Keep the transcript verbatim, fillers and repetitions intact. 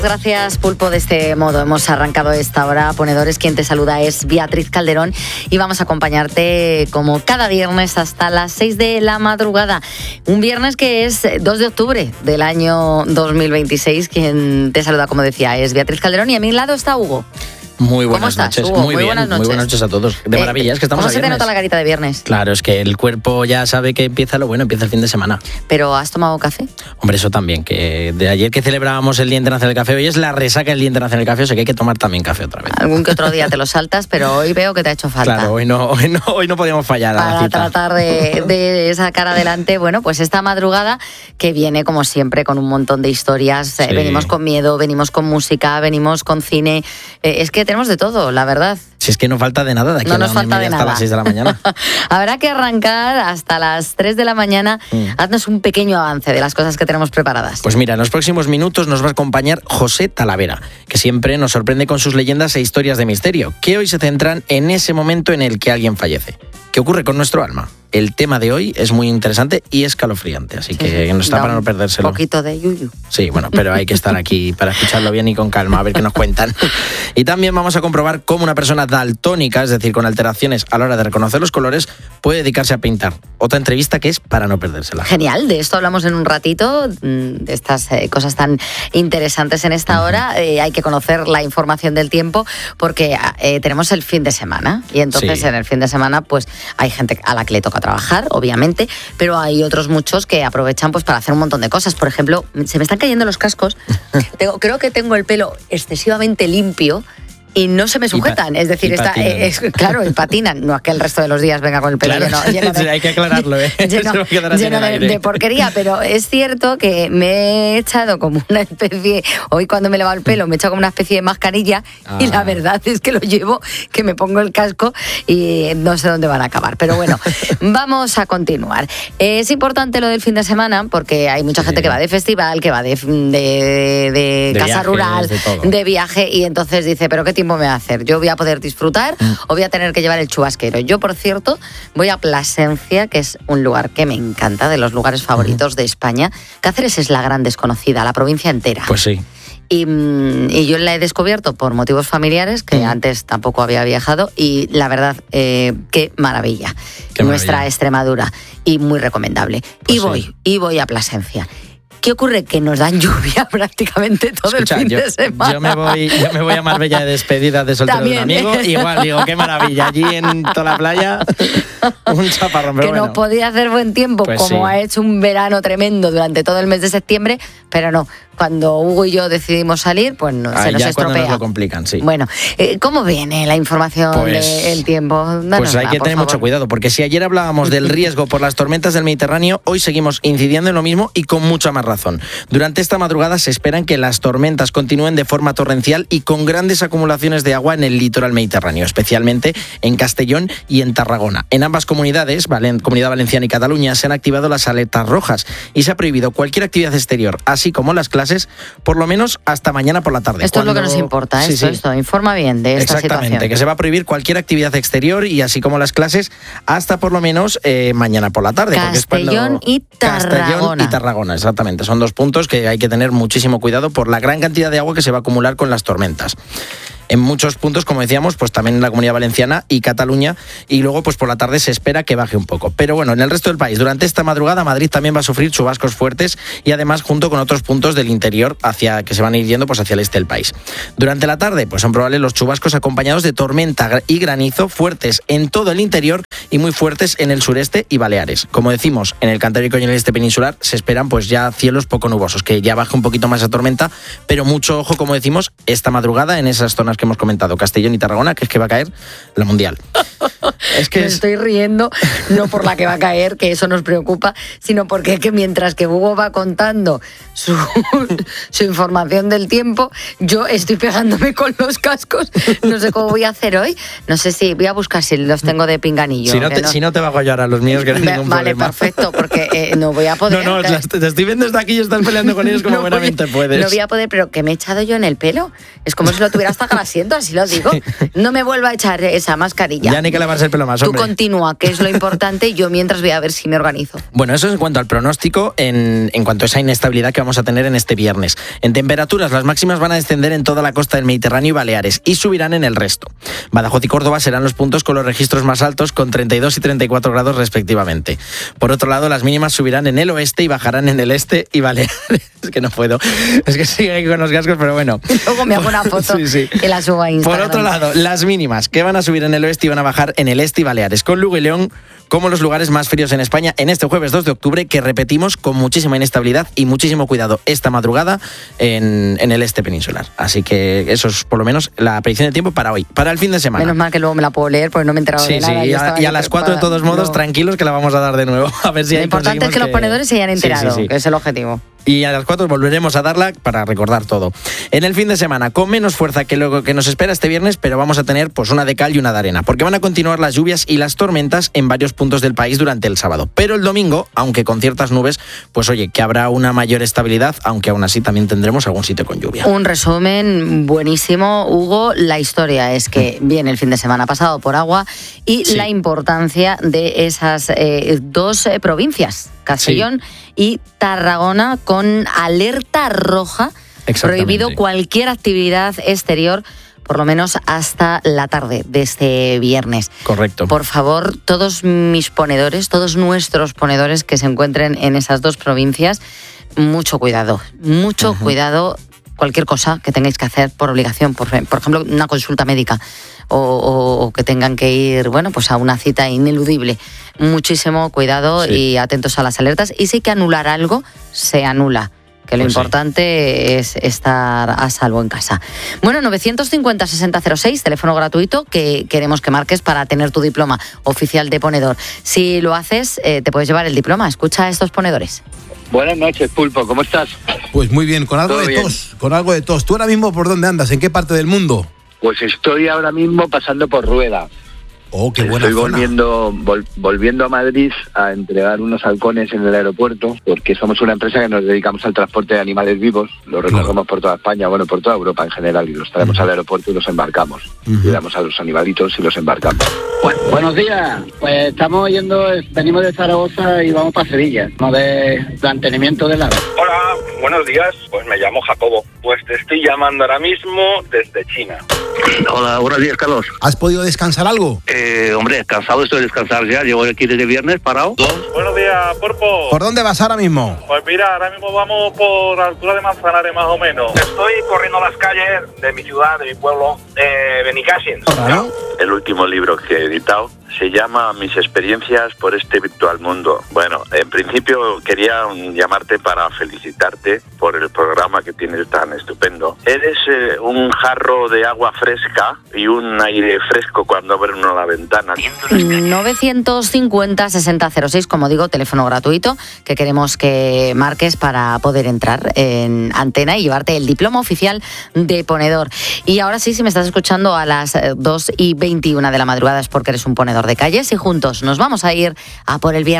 Gracias, Pulpo. De este modo hemos arrancado esta hora. Ponedores, quien te saluda es Beatriz Calderón y vamos a acompañarte como cada viernes hasta las seis de la madrugada. Un viernes que es dos de octubre del año dos mil veintiséis. Quien te saluda, como decía, es Beatriz Calderón y a mi lado está Hugo. Muy buenas ¿Cómo estás, noches, Hugo? muy, Muy bien, buenas noches. muy buenas noches a todos. De maravilla, es que estamos ¿Cómo a se te viernes. nota la carita de viernes? Claro, es que el cuerpo ya sabe que empieza lo bueno, empieza el fin de semana. ¿Pero has tomado café? Hombre, eso también, que de ayer que celebrábamos el Día Internacional del Café, hoy es la resaca del Día Internacional del Café, o sea que hay que tomar también café otra vez. Algún que otro día te lo saltas, pero hoy veo que te ha hecho falta. Claro, hoy no, hoy no, hoy no podíamos fallar a la Para cita. tratar de, de sacar adelante, bueno, pues esta madrugada que viene, como siempre, con un montón de historias. Sí. Eh, venimos con miedo, venimos con música, venimos con cine. Eh, es que tenemos de todo, la verdad. Si es que no falta de nada, de aquí No a la nos una y falta media de hasta nada. las seis de la mañana. Habrá que arrancar hasta las tres de la mañana. Mm. Haznos un pequeño avance de las cosas que tenemos preparadas. Pues mira, en los próximos minutos nos va a acompañar José Talavera, que siempre nos sorprende con sus leyendas e historias de misterio, que hoy se centran en ese momento en el que alguien fallece. ¿Qué ocurre con nuestro alma? El tema de hoy es muy interesante y escalofriante, así que sí, no está da para no perdérselo. Un poquito de yuyu. Sí, bueno, pero hay que estar aquí para escucharlo bien y con calma, a ver qué nos cuentan. Y también vamos a comprobar cómo una persona daltónica, es decir, con alteraciones a la hora de reconocer los colores, puede dedicarse a pintar. Otra entrevista que es para no perdérsela. Genial, de esto hablamos en un ratito, de estas eh, cosas tan interesantes en esta hora. Eh, hay que conocer la información del tiempo porque eh, tenemos el fin de semana y entonces Sí. en el fin de semana pues hay gente a la que le toca trabajar, obviamente, pero hay otros muchos que aprovechan pues para hacer un montón de cosas. Por ejemplo, se me están cayendo los cascos. tengo, creo que tengo el pelo excesivamente limpio y no se me sujetan, Y pa- es decir, y está, patinan. eh, es, claro, y patinan, no es que el resto de los días venga con el pelo Claro, lleno, lleno de, sí, hay que aclararlo, ¿eh? lleno, Se va a quedar así lleno en el de, aire. de porquería, pero es cierto que me he echado como una especie, hoy cuando me he lavado el pelo me he echado como una especie de mascarilla Ah. y la verdad es que lo llevo, que me pongo el casco y no sé dónde van a acabar, pero bueno, vamos a continuar. Es importante lo del fin de semana porque hay mucha gente Sí. que va de festival, que va de, de, de De casa viajes, rural, de todo. de viaje y entonces dice, pero ¿qué tiempo me va a hacer? Yo voy a poder disfrutar Mm. o voy a tener que llevar el chubasquero. Yo, por cierto, voy a Plasencia, que es un lugar que me encanta, de los lugares favoritos de España. Cáceres es la gran desconocida, la provincia entera. Pues sí. Y, mm, y yo la he descubierto por motivos familiares, que Mm. antes tampoco había viajado, y la verdad, eh, qué maravilla. Qué Nuestra maravilla. Extremadura, y muy recomendable. Pues y sí. voy, y voy a Plasencia. ¿Qué ocurre? Que nos dan lluvia prácticamente todo Escucha, el fin yo, de semana. yo me voy, yo me voy a Marbella de despedida de soltero de un También, amigo. ¿eh? Igual digo, qué maravilla. Allí en toda la playa, un chaparrón. Pero que bueno. no podía hacer buen tiempo, Pues como sí. ha hecho un verano tremendo durante todo el mes de septiembre, pero no, cuando Hugo y yo decidimos salir, pues no, Ahí se nos ya es cuando estropea. nos lo complican, sí. Bueno, eh, ¿cómo viene la información Pues- del tiempo? Danos Pues hay una, que por tener favor. mucho cuidado, porque si ayer hablábamos del riesgo por las tormentas del Mediterráneo, hoy seguimos incidiendo en lo mismo y con mucha más razón. Durante esta madrugada se esperan que las tormentas continúen de forma torrencial y con grandes acumulaciones de agua en el litoral mediterráneo, especialmente en Castellón y en Tarragona. En ambas comunidades, Valen- Comunidad Valenciana y Cataluña, se han activado las alertas rojas y se ha prohibido cualquier actividad exterior, así como las clases, por lo menos hasta mañana por la tarde. Esto es lo que cuando- nos importa, Sí, esto, sí. esto, informa bien de esta Exactamente, situación. que se va a prohibir cualquier actividad exterior y así como las clases hasta por lo menos eh, mañana por la tarde. porque es cuando- Castellón y Tarragona. Castellón y Tarragona, exactamente. Son dos puntos que hay que tener muchísimo cuidado por la gran cantidad de agua que se va a acumular con las tormentas. En muchos puntos, como decíamos, pues también en la Comunidad Valenciana y Cataluña, y luego pues por la tarde se espera que baje un poco. Pero bueno, en el resto del país, durante esta madrugada Madrid también va a sufrir chubascos fuertes y además junto con otros puntos del interior hacia que se van a ir yendo pues hacia el este del país. Durante la tarde pues son probables los chubascos acompañados de tormenta y granizo fuertes en todo el interior y muy fuertes en el sureste y Baleares. Como decimos, en el Cantábrico y en el este peninsular se esperan pues ya cielos poco nubosos, que ya baje un poquito más la tormenta, pero mucho ojo, como decimos, esta madrugada en esas zonas que hemos comentado, Castellón y Tarragona, que es que va a caer la mundial. Es que Me es... estoy riendo, no por la que va a caer, que eso nos preocupa, sino porque que mientras que Hugo va contando su, su información del tiempo, yo estoy pegándome con los cascos. No sé cómo voy a hacer hoy. No sé si voy a buscar si los tengo de pinganillo. Si no, que te, si no te bajo yo ahora los míos, que no hay Ve- ningún Vale, problema. perfecto, porque eh, no voy a poder. No, no, las- te estoy viendo desde aquí y estás peleando con ellos como No voy- buenamente puedes. No voy a poder, pero que me he echado yo en el pelo. Es como si lo tuviera hasta el asiento, así lo digo. No me vuelva a echar esa mascarilla. Ya ni hay que lavarse el pelo más, hombre. Tú continúa, que es lo importante, yo mientras voy a ver si me organizo. Bueno, eso es en cuanto al pronóstico, en, en cuanto a esa inestabilidad que vamos a tener en este viernes. En temperaturas, las máximas van a descender en toda la costa del Mediterráneo y Baleares y subirán en el resto. Badajoz y Córdoba serán los puntos con los registros más altos, con treinta y dos y treinta y cuatro grados respectivamente. Por otro lado, las mínimas subirán en el oeste y bajarán en el este y Baleares. Es que no puedo. Es que sigue ahí con los cascos, pero bueno. Luego me hago una foto sí, sí. y la subo a Instagram. Por otro lado, las mínimas que van a subir en el oeste y van a bajar en el este y Baleares, con Lugo y León como los lugares más fríos en España en este jueves dos de octubre, que repetimos con muchísima inestabilidad y muchísimo cuidado esta madrugada en, en el este peninsular. Así que eso es por lo menos la predicción de tiempo para hoy, para el fin de semana. Menos mal que luego me la puedo leer porque no me he enterado sí, de nada. Sí, y a, y a las cuatro de todos modos, no. tranquilos que la vamos a dar de nuevo. A ver si lo importante es que, que los ponedores se hayan enterado, sí, sí, sí. que es el objetivo. Y a las cuatro volveremos a darla para recordar todo. En el fin de semana, con menos fuerza que lo que nos espera este viernes, pero vamos a tener pues una de cal y una de arena, porque van a continuar las lluvias y las tormentas en varios puntos del país durante el sábado. Pero el domingo, aunque con ciertas nubes, pues oye, que habrá una mayor estabilidad, aunque aún así también tendremos algún sitio con lluvia. Un resumen buenísimo, Hugo. La historia es que viene el fin de semana pasado por agua y sí. la importancia de esas eh, dos eh, provincias, Castellón sí. y Tarragona, con alerta roja, prohibido cualquier actividad exterior, por lo menos hasta la tarde de este viernes. Correcto. Por favor, todos mis ponedores, todos nuestros ponedores que se encuentren en esas dos provincias, mucho cuidado, mucho uh-huh. cuidado. Cualquier cosa que tengáis que hacer por obligación, por, por ejemplo, una consulta médica o, o, o que tengan que ir, bueno, pues a una cita ineludible. Muchísimo cuidado sí. y atentos a las alertas. Y si hay que anular algo, se anula. Que lo pues importante sí. es estar a salvo en casa. Bueno, novecientos cincuenta, sesenta cero seis, teléfono gratuito que queremos que marques para tener tu diploma oficial de ponedor. Si lo haces, eh, te puedes llevar el diploma. Escucha a estos ponedores. Buenas noches, Pulpo, ¿cómo estás? Pues muy bien, con algo de bien? tos, con algo de tos. ¿Tú ahora mismo por dónde andas? ¿En qué parte del mundo? Pues estoy ahora mismo pasando por Rueda. Oh, qué buena Estoy zona. volviendo, vol, volviendo a Madrid a entregar unos halcones en el aeropuerto, porque somos una empresa que nos dedicamos al transporte de animales vivos, los recorremos claro. por toda España, bueno, por toda Europa en general, y los traemos uh-huh. al aeropuerto y los embarcamos. Uh-huh. Cuidamos a los animalitos y los embarcamos. Bueno, buenos días, pues estamos yendo, venimos de Zaragoza y vamos para Sevilla, no de mantenimiento del ave. Hola, buenos días, pues me llamo Jacobo, pues te estoy llamando ahora mismo desde China. Hola, buenos días, Carlos. ¿Has podido descansar algo? Eh, hombre, cansado estoy de descansar ya, llevo aquí desde viernes parado. Buenos días, Porpo. ¿Por dónde vas ahora mismo? Pues mira, ahora mismo vamos por la altura de Manzanares más o menos. Estoy corriendo las calles de mi ciudad, de mi pueblo, de Benicàssim. ¿Claro? El último libro que he editado se llama Mis experiencias por este virtual mundo. Bueno, en principio quería llamarte para felicitarte por el programa que tienes tan estupendo. Eres eh, un jarro de agua fresca y un aire fresco cuando abre uno la ventana. novecientos cincuenta, sesenta cero seis, como digo, teléfono gratuito que queremos que marques para poder entrar en antena y llevarte el diploma oficial de ponedor. Y ahora sí, si me estás escuchando a las dos y veintiuna de la madrugada es porque eres un ponedor de calles y juntos nos vamos a ir a por el viernes.